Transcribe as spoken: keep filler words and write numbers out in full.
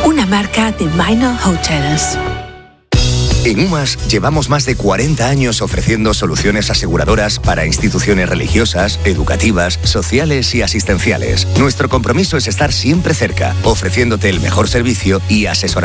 una marca de Minor Hotels. En UMAS llevamos más de cuarenta años ofreciendo soluciones aseguradoras para instituciones religiosas, educativas, sociales y asistenciales. Nuestro compromiso es estar siempre cerca, ofreciéndote el mejor servicio y asesoramiento